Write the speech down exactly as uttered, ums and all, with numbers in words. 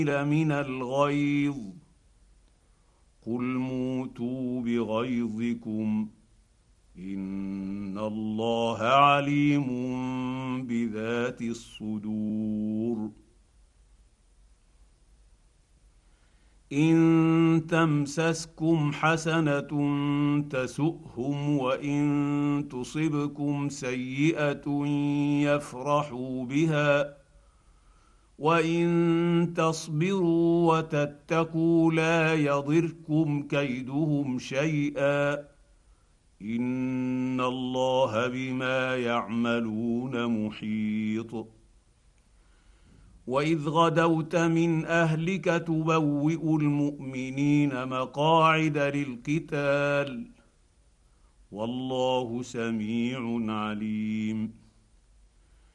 من الغيظ قل موتوا بغيظكم ان الله عليم بذات الصدور ان تمسسكم حسنه تسؤهم وان تصبكم سيئه يفرحوا بها وان تصبروا وتتقوا لا يضركم كيدهم شيئا ان الله بما يعملون محيط واذ غدوت من اهلك تبوئ المؤمنين مقاعد للقتال والله سميع عليم